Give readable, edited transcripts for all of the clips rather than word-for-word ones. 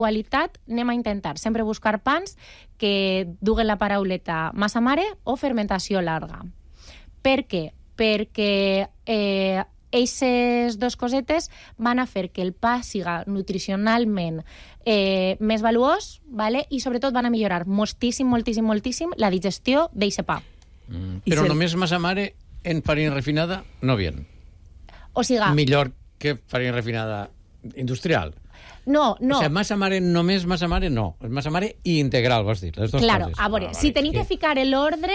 qualitat, anem a intentar sempre buscar pans que duguen la parauleta massa mare o fermentació larga. Per què? Perquè aquestes dues cosetes van a fer que el pa siga nutricionalment més valuós, vale? I sobretot van a millorar moltíssim la digestió d'aquest pa. Però només massa mare en farina refinada no bien. O sigui... Millor que farina refinada industrial. No. O sigui, massa mare, només massa mare, no. És massa mare i integral, vols dir, les dues coses. A veure, si tenim que ficar l'ordre,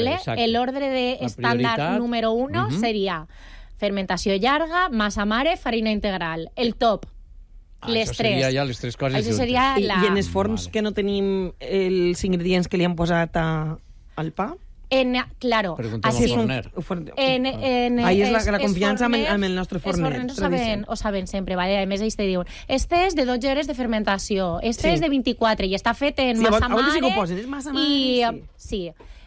l'ordre d'estàndard número 1 seria fermentació llarga, massa mare, farina integral. El top, les tres. Això seria ja les tres coses juntes. I en els forns que no tenim els ingredients que li han posat al pa? Claro. Preguntem al forner. Ahí és la confiança amb el nostre forner. Els forners ho saben sempre, vale? A més, ells te diuen, este és de 12 hores de fermentació, este és de 24 i està fet en massa mare. Sí, ho posen, és massa mare. Sí.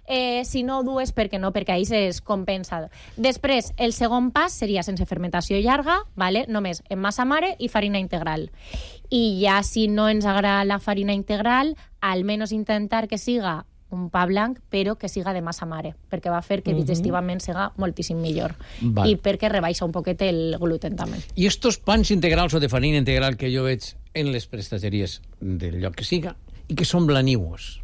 Si no ho dues, perquè no? Perquè ahí es compensa. Després, el segon pas seria sense fermentació llarga, vale? Només en massa mare i farina integral. I ja si no ens agrada la farina integral, almenys intentar que siga un pa blanc, però que siga de massa mare, perquè va fer que digestivament siga moltíssim millor. I perquè rebaixa un poquet el gluten també. I estos pans integrals o de farina integral que jo veig en les prestatgeries del lloc que siga i que són blaniuos,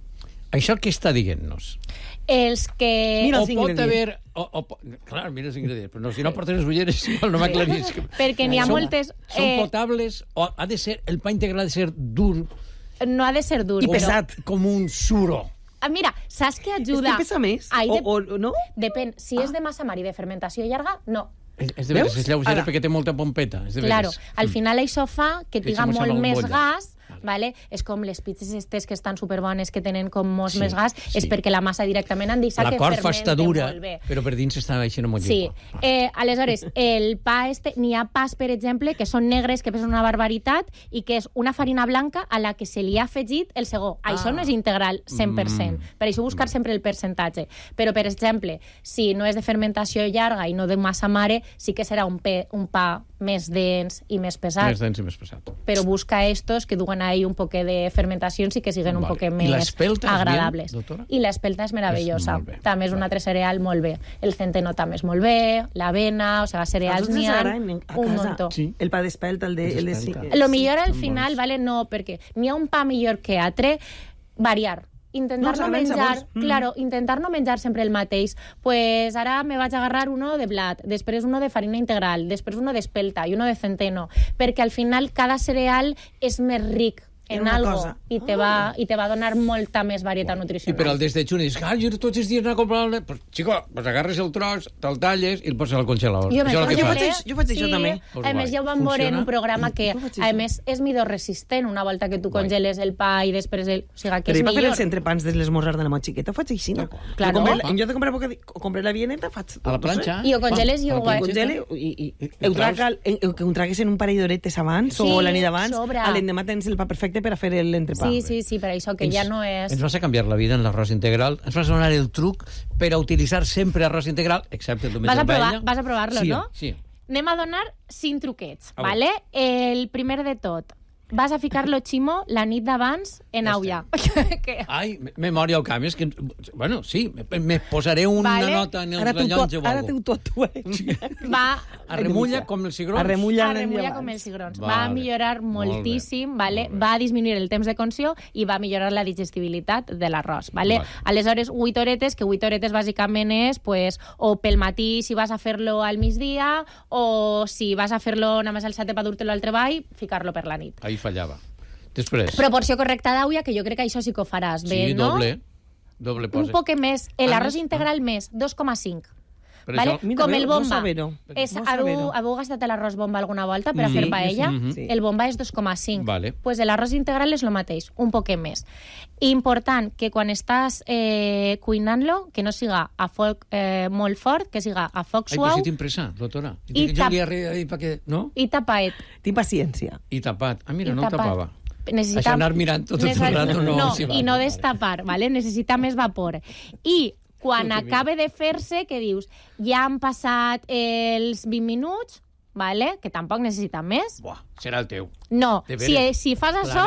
això què està dient-nos? Els que... Mira els ingredients. Clar, mira els ingredients, però si no porten les ulleres no m'aclarís. Perquè n'hi ha moltes... Són potables o ha de ser, el pa integral ha de ser dur? No ha de ser dur. I pesat. Com un suro. Mira, saps què ajuda? És que pesa més, o no? Depèn. Si és de massa mare i de fermentació llarga, no. És de veres, és lleugera perquè té molta pompeta. Claro, al final això fa que tinga molt més gas, vale? És com les pizzas estes que estan superbones, que tenen com molt més gas, és perquè la massa directament han deixat que fermente molt bé. La corfa està dura, però per dins està baixant molt llengua. Sí. Aleshores, el pa n'hi ha pas, per exemple, que són negres, que pesen una barbaritat, i que és una farina blanca a la que se li ha afegit el segó. Això no és integral 100%. Per això buscar sempre el percentatge. Però, per exemple, si no és de fermentació llarga i no de massa mare, sí que serà un pa més dens i més pesat. Més dens i més pesat. Però busca estos que duguen ahí un poquet de fermentacions i que siguen un poquet més agradables. I l'espelta és meravellosa. També és un altre cereal molt bé. El centeno també és molt bé, l'avena, o sigui, cereals n'hi ha un muntó. El pa d'espelta, el de... Lo millor al final, vale, no, perquè n'hi ha un pa millor que altre, variar. Intentar no menjar sempre el mateix. Pues ara me vaig agarrar uno de blat, després uno de farina integral, després uno d'espelta i uno de centeno, perquè al final cada cereal és més ric en algo i te va donar molta més varietat nutricional. I per al desdejuni, dius, jo tots els dies anar a comprar... Pues, xico, pues agarres el tros, te'l talles i el poses al congelador. Jo faig això també. A més, ja ho vam veure en un programa que, a més, és millor resistent una volta que tu congeles el pa i després el... O sigui, que és millor. Però per els entrepans de l'esmorzar de la meva xiqueta ho faig així, no? Claro. En lloc de comprar la vieneta, faig... A la planxa? I ho congeles i ho guai. I ho tragues en un parell d'horetes abans o la nit abans, a l'endemà tens el pa perfecte per a fer l'entrepà. Sí, per això que ja no és... Ens vas a canviar la vida en l'arròs integral, ens vas a donar el truc per a utilitzar sempre arròs integral, excepte el vas a provar-lo, no? Sí. Anem a donar 5 truquets, vale? El primer de tot, vas a ficar-lo ximo la nit d'abans en aula. Ai, memòria al camp, és que... Bueno, sí, me posaré una nota en el rellotge o alguna cosa. Ara t'ho tot. Arremulla com els cigrons. Arremulla com els cigrons. Va millorar moltíssim, vale? Va disminuir el temps de cocció i va millorar la digestibilitat de l'arròs, vale? Aleshores, 8 horetes, que 8 horetes bàsicament és, pues, o pel matí si vas a fer-lo al migdia, o si vas a fer-lo només al setè per dur-te-lo al treball, ficar-lo per la nit. Ahí fallava. Després... Proporció correcta d'auia, que jo crec que això sí que ho faràs bé, no? Sí, doble poses. Un poc més. L'arròs integral més, 2,5. Vale? Com el bomba. Haveu gastat l'arròs bomba alguna volta per a fer paella? El bomba és 2,5. Pues l'arròs integral és el mateix, un poc més. Important que quan estàs cuinant-lo, que no siga a foc molt fort, que siga a foc suau. Ai, pues si t'impressa, doctora. I tapaet. Tinc paciència. I tapat. Ah, mira, no el tapava. Això anar mirant tot el rato no... I no destapar, ¿vale? Necessita més vapor. I quan acabe de fer-se, que dius, ja han passat els 20 minuts, vale? Que tampoc necessita més. Buah, serà el teu. No, De veres. si fas això,